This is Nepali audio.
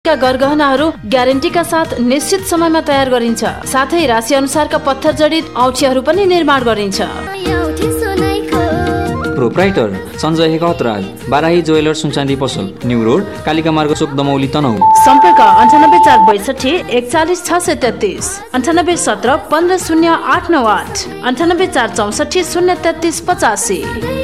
गरगहनाहरू ग्यारेन्टीका साथ निश्चित समयमा तयार गरिन्छ। साथै राशि अनुसारका पत्थर जडित औँठीहरू पनि निर्माण गरिन्छ। प्रोप्राइटर सञ्जय हेकहतराज, बाराही ज्वेलर सुनचाँदी पसल, न्यू रोड, कालिका मार्ग चोक, दमौली, तनहुँ। सम्पर्क 98 462 41 633, 98 17 15 0898, 98 464 033 85।